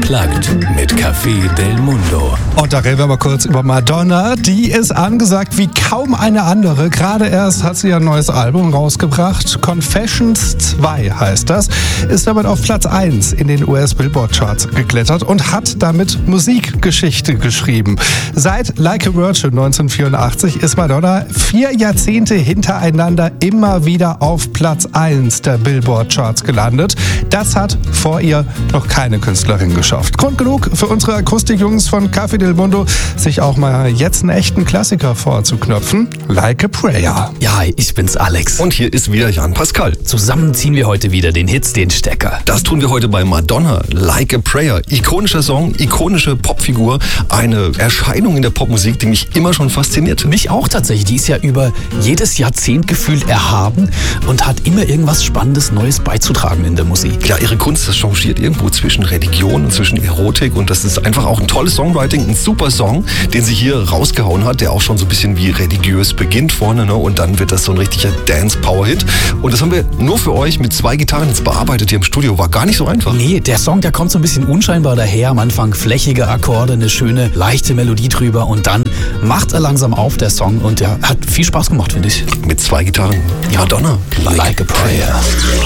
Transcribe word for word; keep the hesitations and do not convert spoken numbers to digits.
Unplugged mit Café Del Mundo. Und da reden wir mal kurz über Madonna. Die ist angesagt wie kaum eine andere. Gerade erst hat sie ein neues Album rausgebracht. Confessions zwei heißt das. Ist damit auf Platz eins in den U S-Billboard-Charts geklettert und hat damit Musikgeschichte geschrieben. Seit Like a Virgin neunzehnhundertvierundachtzig ist Madonna vier Jahrzehnte hintereinander immer wieder auf Platz eins der Billboard-Charts gelandet. Das hat vor ihr noch keine Künstlerin geschafft. Grund genug für unsere Akustikjungs von Café Del Mundo, sich auch mal jetzt einen echten Klassiker vorzuknöpfen. Like a Prayer. Ja, ich bin's, Alex. Und hier ist wieder Jan Pascal. Zusammen ziehen wir heute wieder den Hits, den Stecker. Das tun wir heute bei Madonna. Like a Prayer. Ikonischer Song, ikonische Popfigur. Eine Erscheinung in der Popmusik, die mich immer schon faszinierte. Mich auch tatsächlich. Die ist ja über jedes Jahrzehnt gefühlt erhaben und hat immer irgendwas Spannendes, Neues beizutragen in der Musik. Ja, ihre Kunst, das changiert irgendwo zwischen Religion und zwischen Erotik, und das ist einfach auch ein tolles Songwriting, ein super Song, den sie hier rausgehauen hat, der auch schon so ein bisschen wie religiös beginnt vorne, ne? Und dann wird das so ein richtiger Dance-Power-Hit. Und das haben wir nur für euch mit zwei Gitarren jetzt bearbeitet hier im Studio. War gar nicht so einfach. Nee, der Song, der kommt so ein bisschen unscheinbar daher. Am Anfang flächige Akkorde, eine schöne, leichte Melodie drüber, und dann macht er langsam auf, der Song, und der hat viel Spaß gemacht, finde ich. Mit zwei Gitarren. Ja. Madonna. Like, like a Prayer.